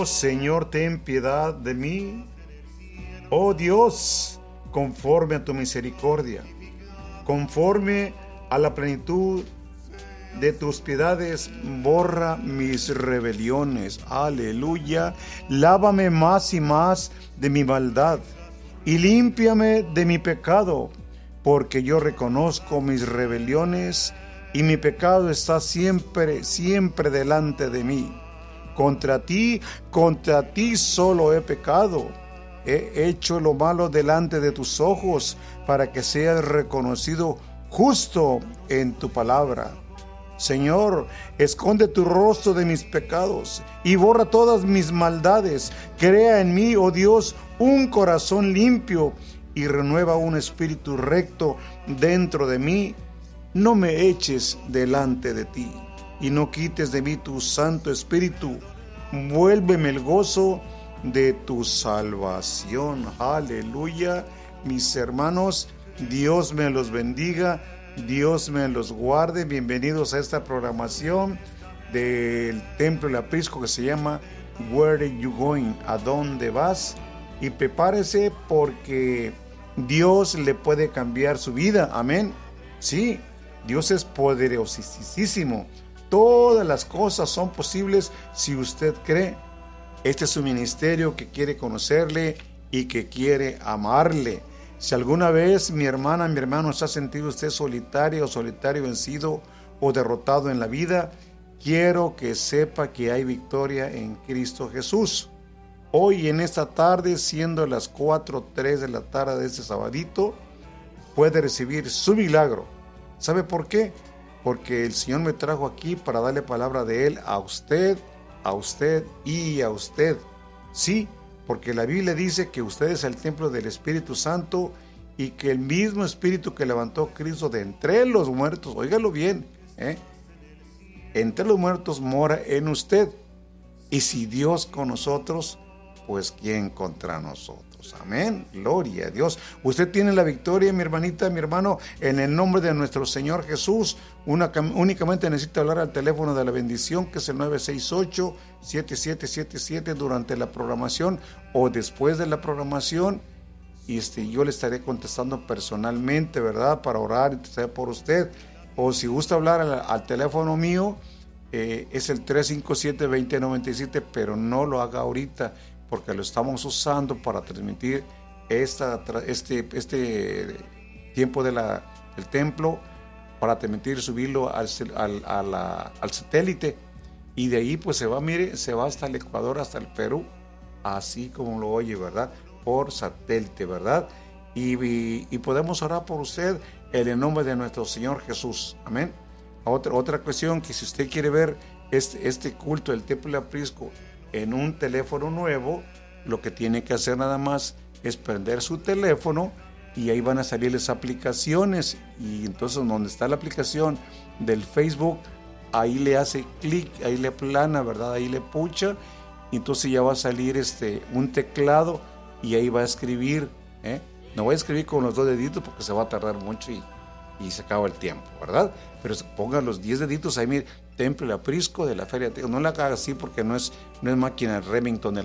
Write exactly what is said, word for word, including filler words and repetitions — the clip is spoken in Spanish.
Señor, ten piedad de mí. Oh Dios, conforme a tu misericordia, conforme a la plenitud de tus piedades, borra mis rebeliones. Aleluya. Lávame más y más de mi maldad y límpiame de mi pecado, porque yo reconozco mis rebeliones y mi pecado está siempre, siempre delante de mí. Contra ti, contra ti solo he pecado. He hecho lo malo delante de tus ojos, para que seas reconocido justo en tu palabra. Señor, esconde tu rostro de mis pecados y borra todas mis maldades. Crea en mí, oh Dios, un corazón limpio y renueva un espíritu recto dentro de mí. No me eches delante de ti y no quites de mí tu Santo Espíritu. Vuélveme el gozo de tu salvación. Aleluya. Mis hermanos, Dios me los bendiga, Dios me los guarde. Bienvenidos a esta programación del Templo del Aprisco que se llama Where Are You Going? ¿A dónde vas? Y prepárese, porque Dios le puede cambiar su vida. Amén. Sí, Dios es poderosísimo. Todas las cosas son posibles si usted cree. Este es un ministerio que quiere conocerle y que quiere amarle. Si alguna vez, mi hermana, mi hermano, se ha sentido usted solitario o solitario, vencido o derrotado en la vida, quiero que sepa que hay victoria en Cristo Jesús. Hoy, en esta tarde, siendo las cuatro o tres de la tarde de este sabadito, puede recibir su milagro. ¿Sabe por qué? Porque el Señor me trajo aquí para darle palabra de Él a usted, a usted y a usted. Sí, porque la Biblia dice que usted es el templo del Espíritu Santo y que el mismo Espíritu que levantó Cristo de entre los muertos, óigalo bien, ¿eh? entre los muertos mora en usted. Y si Dios con nosotros, pues ¿quién contra nosotros? Amén, gloria a Dios. Usted tiene la victoria, mi hermanita, mi hermano, en el nombre de nuestro Señor Jesús. Una, únicamente necesita hablar al teléfono de la bendición, que es el nueve seis ocho, siete siete siete siete, durante la programación o después de la programación, y este, yo le estaré contestando personalmente, ¿verdad?, para orar y interceder por usted. O si gusta hablar al, al teléfono mío, eh, es el tres cinco siete, dos cero nueve siete, pero no lo haga ahorita, porque lo estamos usando para transmitir esta, este, este tiempo de la, del templo, para transmitir, subirlo al, al, a la, al satélite, y de ahí pues se va, mire, se va hasta el Ecuador, hasta el Perú, así como lo oye, ¿verdad?, por satélite, ¿verdad? Y, y, y podemos orar por usted en el nombre de nuestro Señor Jesús, amén. Otra, otra cuestión, que si usted quiere ver este, este culto del Templo del Aprisco en un teléfono nuevo, lo que tiene que hacer nada más es prender su teléfono y ahí van a salir las aplicaciones, y entonces donde está la aplicación del Facebook, ahí le hace clic, ahí le plana, ¿verdad?, ahí le pucha, y entonces ya va a salir este, un teclado, y ahí va a escribir, ¿eh? No voy a escribir con los dos deditos porque se va a tardar mucho y, y se acaba el tiempo, ¿verdad? Pero pongan los diez deditos ahí, mire, Templo del Aprisco de la Feria de Texas. No la haga así, porque no es, no es máquina Remington de